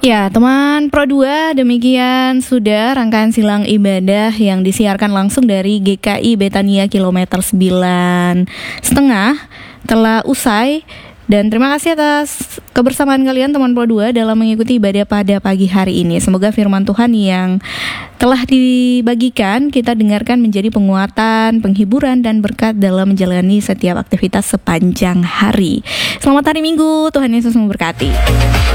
Ya, teman Pro 2, demikian sudah rangkaian silang ibadah yang disiarkan langsung dari GKI Betania kilometer 9,5 telah usai. Dan terima kasih atas kebersamaan kalian teman Pro 2 dalam mengikuti ibadah pada pagi hari ini. Semoga firman Tuhan yang telah dibagikan kita dengarkan menjadi penguatan, penghiburan, dan berkat dalam menjalani setiap aktivitas sepanjang hari. Selamat hari Minggu, Tuhan Yesus memberkati.